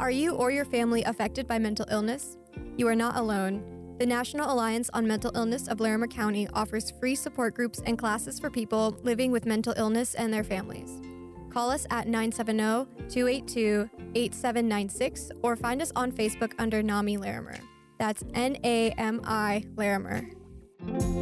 Are you or your family affected by mental illness? You are not alone. The National Alliance on Mental Illness of Larimer County offers free support groups and classes for people living with mental illness and their families. Call us at 970-282-8796 or find us on Facebook under NAMI Larimer. That's NAMI Larimer.